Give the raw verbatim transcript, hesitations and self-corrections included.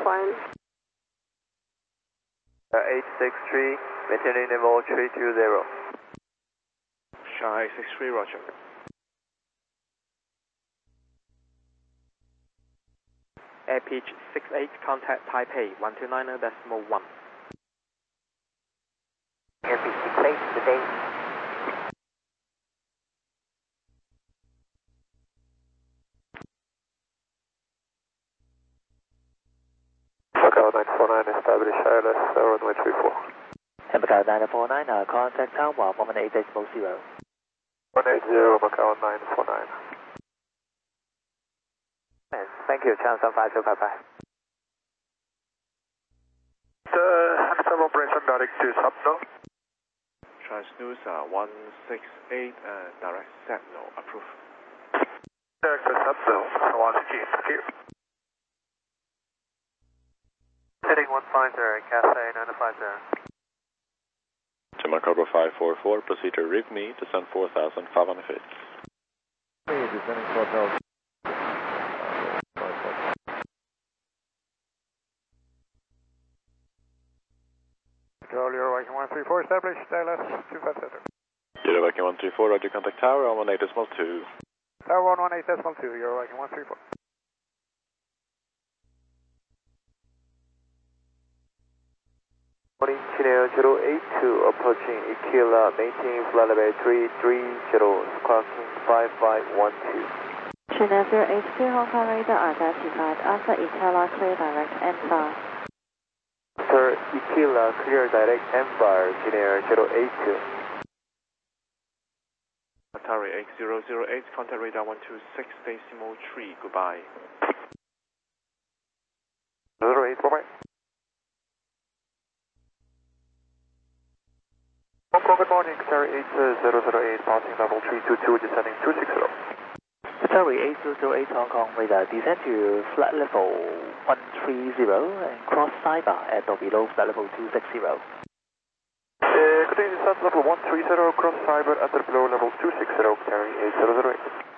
fine. Uh, eight six three, maintaining level three two zero. Shanghai eight six three, roger. Air pitch six eight, contact Taipei one two nine decimal one. Air pitch six eight, good day. Macau nine four nine, establish I L S, runway three four. Macau nine four nine, uh, contact Tower one eight decimal zero. one eight zero, Macau nine four nine. Thank you, channel seven five two five five. The hands-up operation direct to Subno. Transnews uh, one six eight, uh, direct set no, approved. Direct to Subno, one sixteen, thank you. Heading one five zero, Cathay nine five zero. Gemma Cobra five four four, proceed to R I V M E, descend four thousand five hundred feet. Hey, descending four thousand. Control, you're Viking one three four, established, I L S two five zero. You're Viking one three four, roger, contact Tower on one eight decimal two. Tower one one eight decimal two, you're Viking one three four. Morning, Chino zero eight two, approaching Ikila, maintain flight level three three zero, clocking five five one two. Chino zero eight two, Hong Kong radar identified, Alpha Ikila, clear direct, N V A R. Sir, Ikila, clear direct, N V A R, Chino zero eight two. Atari eight zero zero eight, contact radar one two six decimal three, goodbye. zero eight, bye-bye. Hong Kong, good morning, Atari eight zero zero eight, passing level three two two, descending two six zero. Sorry, eight zero zero eight Hong Kong radar, descend to flight level one three zero and cross Cyber at or below flight level two six zero. Uh, good day, descent level one three zero, cross Cyber at or below level two six zero, carrying eight zero zero eight.